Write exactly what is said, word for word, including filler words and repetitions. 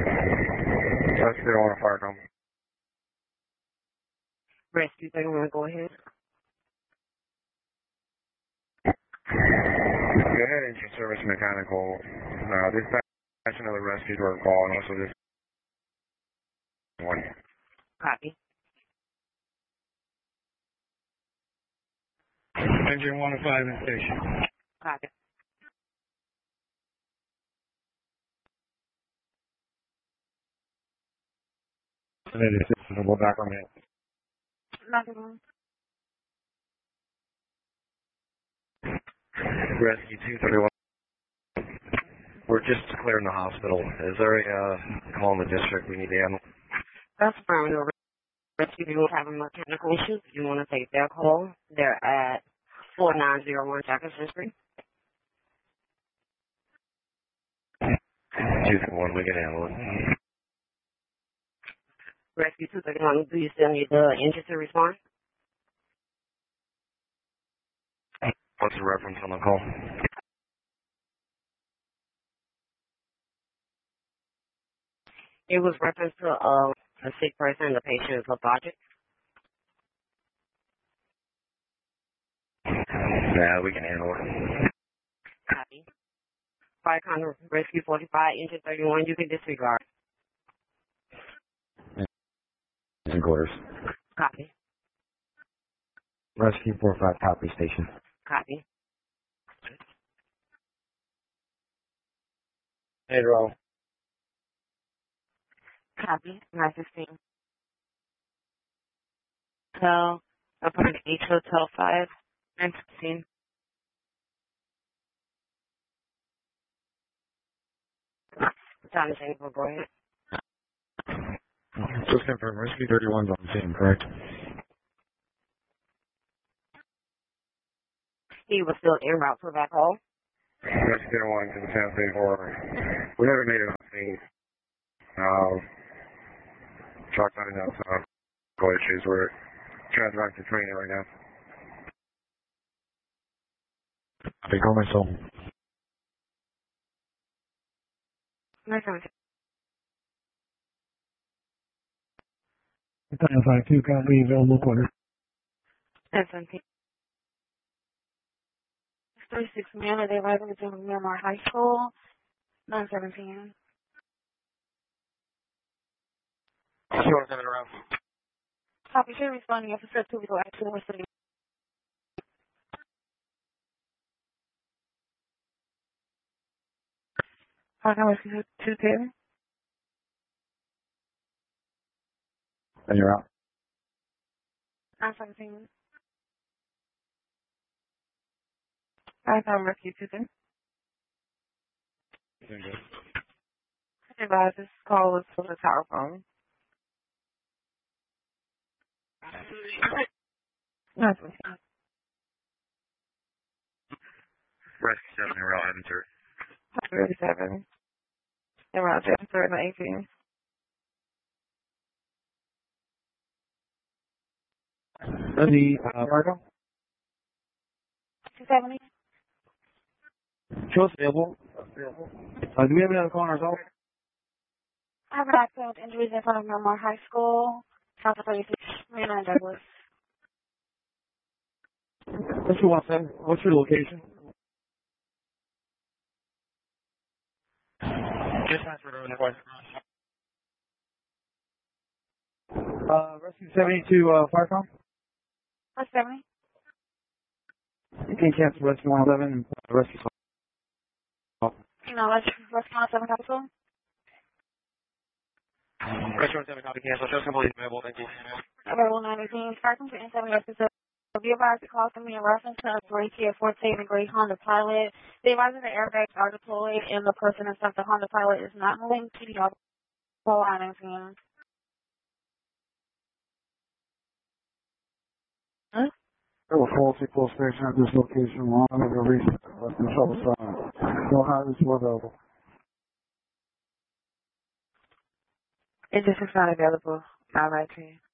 Rescue on a fire number. Rescue thirty-one, go ahead. Go ahead, engine service mechanical. Uh, this that's another rescue to our call, and also this one. Copy. Engine one oh five in station. Copy. And it is suitable back on it. Nothing. Rescue two thirty-one. We're just clearing the hospital. Is there a uh, call in the district we need to handle? That's fine. The rescue people having mechanical issues. If you want to take their call, they're at four nine zero one Jefferson Street. two thirty-one, we can handle it. Rescue two thirty-one, do you still need the engine to respond? What's the reference on the call? It was reference to uh, a sick person. The patient is lethargic. Yeah, we can handle it. Copy. Fire Control Rescue forty-five, engine thirty-one, you can disregard. In quarters. Copy. Rescue four five, copy station. Copy. Hey, roll. Copy. nine fifteen. Hotel, apartment H Hotel five, nine fifteen. Time is able, go ahead. Just confirm, Rescue thirty-one's on the scene, correct? He was still en route for that call. Rescue thirty-one to the San Jose border. We haven't made it on the scene. Uh, truck not enough, uh, go issues. We're trying to drive to training right now. I think on myself. nine seventeen. nine five two, copy, available quarter. nine seventeen. thirty-six man, are they arriving at Miramar High School? nine seventeen. You want to send it around? Copy, should responding officer to legal action with city. Fire Rescue two ten. And you're out. nine seventeen. Fire Rescue two ten. Advise this call was for the tower phone. nine seventeen. Rescue seven, you're out, enter. thirty-seven. Around Jefferson eighteen. The, uh, Margo? two seventy. Show us available. Uh, do we have any other call on ourselves? I have an accident with injuries in front of Miramar High School. South of thirty-six, Mariana Douglas. What's your want, Sam? What's your location? Just answer the question. Uh, Rescue seventy-two, uh, Firecom? one seventy. You can cancel Rescue one eleven and uh, Rescue No, let's let's count seven capital. Rescue one seven, copy cancel. Show complete available, thank you. Available nine eighteen. Starting to seven episode. Be advised to call from me in reference to a gray Kia Forte and a gray Honda Pilot. The advisor the airbags are deployed and the person inside the Honda Pilot is not moving. T D R call nine eighteen. Huh? There were faulty pull station at this location along with a recent trouble sign. No highways were available. It just is not available. All right, team.